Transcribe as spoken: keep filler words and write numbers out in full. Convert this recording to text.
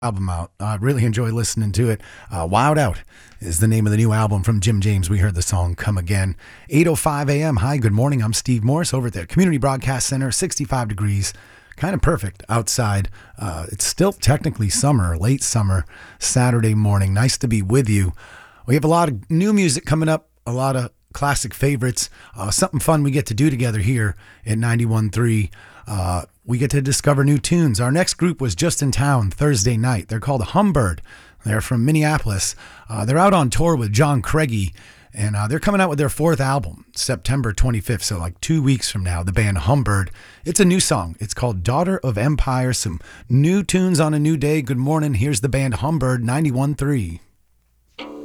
Album out. I really enjoy listening to it. Uh, Wild Out is the name of the new album from Jim James. We heard the song Come Again. eight oh five a.m. Hi, good morning. I'm Steve Morris over at the Community Broadcast Center, sixty-five degrees. Kind of perfect outside. Uh, it's still technically summer, late summer, Saturday morning. Nice to be with you. We have a lot of new music coming up, a lot of classic favorites, uh, something fun we get to do together here at ninety-one point three. Uh, we get to discover new tunes. Our next group was just in town Thursday night. They're called Humbird. They're from Minneapolis. Uh, they're out on tour with John Craigie, and uh, they're coming out with their fourth album, September twenty-fifth, so like two weeks from now, the band Humbird. It's a new song. It's called Daughter of Empire, some new tunes on a new day. Good morning. Here's the band Humbird, ninety-one point three.